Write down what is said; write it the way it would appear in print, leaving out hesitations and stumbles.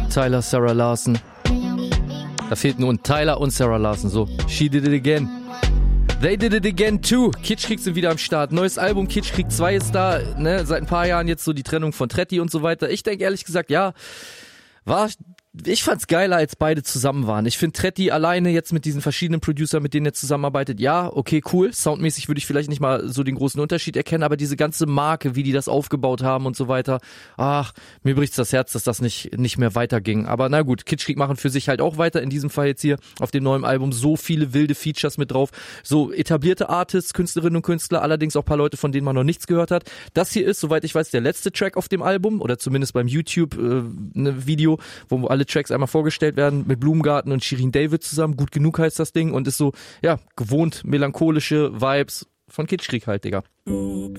Tyler, Sarah Larson. Da fehlt nur ein Tyler und Sarah Larson. So, she did it again. They did it again too. Kitschkrieg sind wieder am Start. Neues Album, Kitschkrieg 2 ist da. Ne? Seit ein paar Jahren jetzt so die Trennung von Tretti und so weiter. Ich denke ehrlich gesagt, ja, ich fand's geiler, als beide zusammen waren. Ich finde Tretti alleine jetzt mit diesen verschiedenen Producern, mit denen er zusammenarbeitet, ja, okay, cool. Soundmäßig würde ich vielleicht nicht mal so den großen Unterschied erkennen, aber diese ganze Marke, wie die das aufgebaut haben und so weiter, ach, mir bricht's das Herz, dass das nicht mehr weiterging. Aber na gut, Kitschkrieg machen für sich halt auch weiter. In diesem Fall jetzt hier auf dem neuen Album so viele wilde Features mit drauf. So etablierte Artists, Künstlerinnen und Künstler, allerdings auch ein paar Leute, von denen man noch nichts gehört hat. Das hier ist, soweit ich weiß, der letzte Track auf dem Album oder zumindest beim YouTube-Video, wo alle Tracks einmal vorgestellt werden mit Blumengarten und Shirin David zusammen. Gut genug heißt das Ding und ist so, ja, gewohnt melancholische Vibes von Kitschkrieg halt, Digga. Du